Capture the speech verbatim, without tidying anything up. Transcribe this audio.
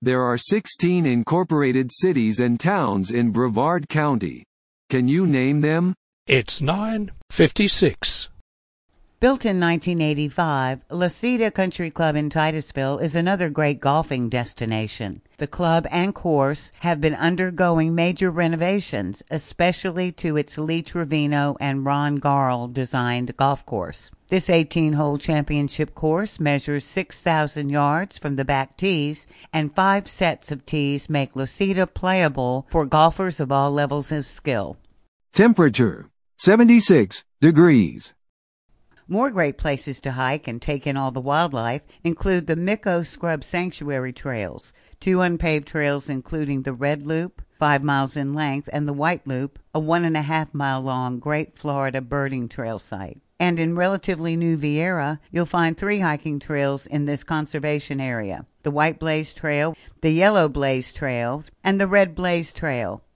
There are sixteen incorporated cities and towns in Brevard County. Can you name them? It's nine fifty-six. Built in nineteen eighty-five, La Cita Country Club in Titusville is another great golfing destination. The club and course have been undergoing major renovations, especially to its Lee Trevino and Ron Garl designed golf course. This eighteen-hole championship course measures six thousand yards from the back tees, and five sets of tees make La Cita playable for golfers of all levels of skill. Temperature, seventy-six degrees. More great places to hike and take in all the wildlife include the Micco Scrub Sanctuary Trails, two unpaved trails including the Red Loop, five miles in length, and the White Loop, a one and a half mile long Great Florida birding trail site. And in relatively new Viera, you'll find three hiking trails in this conservation area: the White Blaze Trail, the Yellow Blaze Trail, and the Red Blaze Trail.